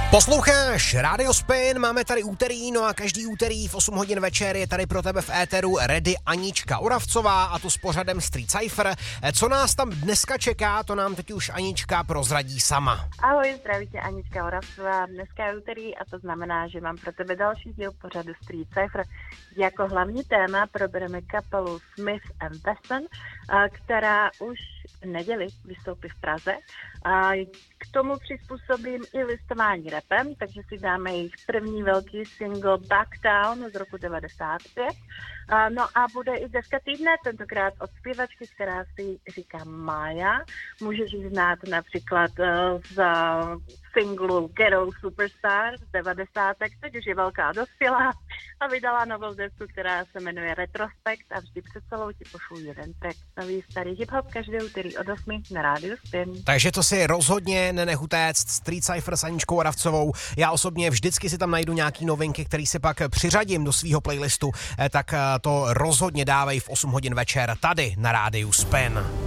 Posloucháš Radio Spin, máme tady úterý, no a každý úterý v 8 hodin večer je tady pro tebe v éteru ready Anička Oravcová a to s pořadem Street Cypher. Co nás tam dneska čeká, to nám teď už Anička prozradí sama. Ahoj, zdraví tě Anička Oravcová, dneska je úterý a to znamená, že mám pro tebe další díl pořadu Street Cypher. Jako hlavní téma probereme kapelu Smith & Wesson, která už v neděli vystoupí v Praze. K tomu přizpůsobím i listování rapem, takže si dáme jejich první velký single Back Down z roku 95. No a bude i deska týdne, tentokrát od zpěvačky, která si říká Mája. Můžeš ji znát například z singlu Ghetto Superstar z 90. Teď už je velká dospělá a vydala novou desku, která se jmenuje Retrospekt a vždy před celou ti pošlu jeden track. Nový starý hip-hop každý úterý od 8 na Rádiu Spin. Takže to si rozhodně nenech utéct, Street Cypher s Aničkou Oravcovou. Já osobně vždycky si tam najdu nějaký novinky, který si pak přiřadím do svýho playlistu, tak to rozhodně dávej v 8 hodin večer tady na Rádiu Spin.